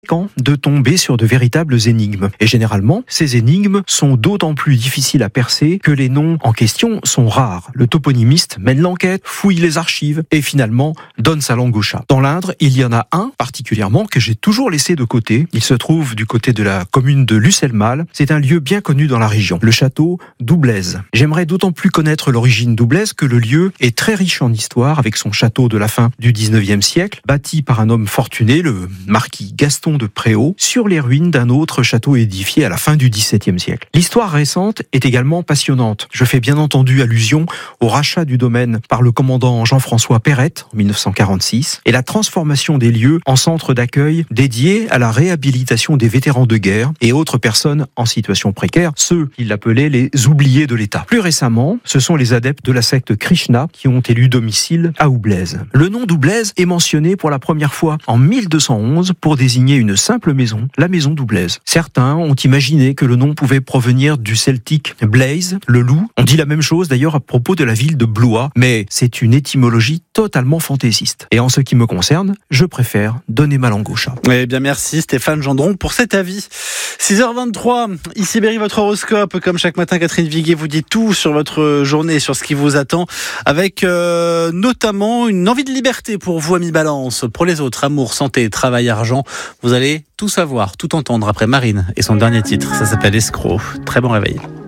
De tomber sur de véritables énigmes. Et généralement, ces énigmes sont d'autant plus difficiles à percer que les noms en question sont rares. Le toponymiste mène l'enquête, fouille les archives et finalement donne sa langue au chat. Dans l'Indre, il y en a un particulièrement que j'ai toujours laissé de côté. Il se trouve du côté de la commune de Lucelles-Mal. C'est un lieu bien connu dans la région, le château d'Oublaise. J'aimerais d'autant plus connaître l'origine d'Oublaise que le lieu est très riche en histoire avec son château de la fin du 19e siècle, bâti par un homme fortuné, le marquis Gaston de Préau, sur les ruines d'un autre château édifié à la fin du XVIIe siècle. L'histoire récente est également passionnante. Je fais bien entendu allusion au rachat du domaine par le commandant Jean-François Perrette en 1946 et la transformation des lieux en centre d'accueil dédié à la réhabilitation des vétérans de guerre et autres personnes en situation précaire, ceux qu'il appelait les oubliés de l'État. Plus récemment, ce sont les adeptes de la secte Krishna qui ont élu domicile à Oublaise. Le nom d'Oublaise est mentionné pour la première fois en 1211 pour désigner une simple maison, la maison d'Oublaise. Certains ont imaginé que le nom pouvait provenir du celtique Blaise, le loup. On dit la même chose d'ailleurs à propos de la ville de Blois, mais c'est une étymologie totalement fantaisiste. Et en ce qui me concerne, je préfère donner ma langue au chat. Eh bien merci Stéphane Gendron pour cet avis. 6h23, ici Berry, votre horoscope. Comme chaque matin, Catherine Viguier vous dit tout sur votre journée, sur ce qui vous attend, avec notamment une envie de liberté pour vous, amis Balance. Pour les autres, amour, santé, travail, argent, vous allez tout savoir, tout entendre après Marine et son dernier titre. Ça s'appelle Escroc. Très bon réveil.